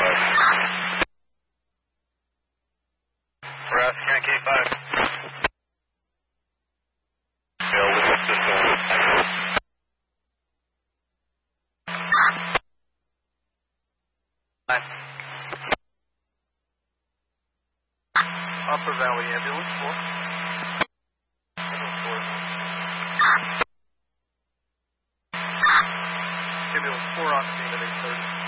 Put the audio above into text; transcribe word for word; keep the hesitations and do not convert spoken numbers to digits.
Route Yankee five. Yeah, what's this going? Upper Valley Ambulance four. Ambulance four. Ambulance four on scene at eight thirty.